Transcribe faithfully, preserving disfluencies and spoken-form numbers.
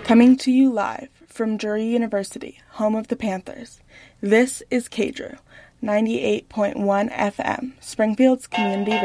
Coming to you live from Drury University, home of the Panthers, this is K D R U, ninety-eight point one F M, Springfield's community radio.